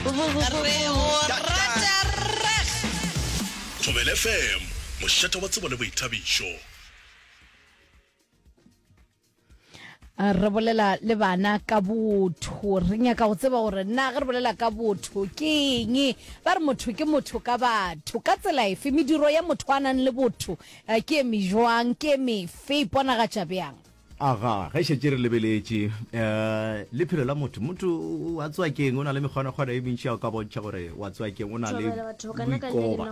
re o rata reg Thobela FM mošate wa tsebo le boithabišo. Re bolela le bana ka botho re nyaka go tseba gore nna ge re bolela ka botho ke eng ba re motho ke motho ka batho ka tsela efe mediro ya motho a nang le botho ke mejwang ke mefe iponagatša bjang aga ga se tsere lebeletše le phelo la motho wa tswa keng o na le mekgwana e mentši ya ka bontšha gore wa tswa keng o na le boikoba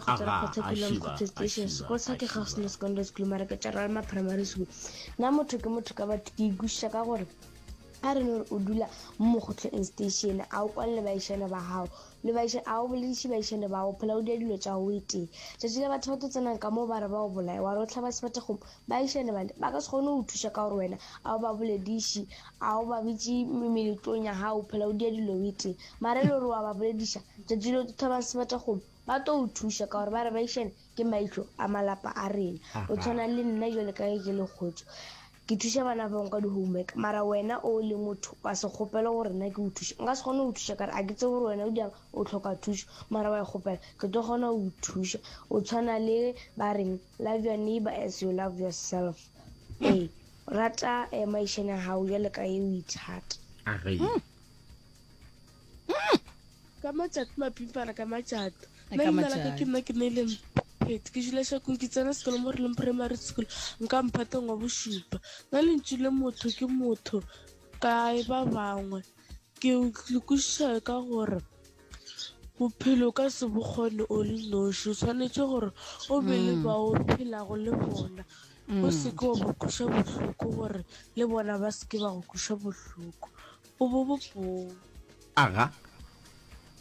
nna motho ke motho ka batho ke ikuša ka gore a re no o dula mo gotleng station a o kwa le baišane ba hao le baišane a o bolediše baišane ba o phela o dia dilo tša go ete tšatši le batho ba to tsenang ka mo ba re ba o bolaya wa re o tlhaba sebategong baišane bane ba ka se kgone go thuša ka gore wena a o ba bolediše a o ba bitše meletlong ya hao phela o dia dilo o ete mara e le gore wa ba bolediša tšatši le tlhabang sebategong ba to o thuša ka gore ba re baišane ke maihlo a malapa a rena o tshwana le nna jale ka ke le kgotso ke thuša bana ba ka di-homework mara wena o le motho wa se kgopela gore nna ke o thuša nka se kgone go thuša kare a ke tse gore wena o diang o tlhoka thušo mara wa e kgopela ke tlo kgona go thuša o tshwana le ba reng love your neighbor as you love yourself rata maišane a gago jale ka e o ithata ka matšatši mapimpana ka matšato nna nnalaka ke nna ke ne le ke jile shakong ke tsena sekolo mo re leng primary school nka mphateng wa bošupa nna le ntšile motho ke motho kae ba bangwe ke lekwešiša ka gore bophelo ka se bokgone o le noši o tshwanetse gore o be le ba o phelago le bona o seke wa bokuša bohloko gore le bona ba seke ba go kuša bohloko o bo bopong aga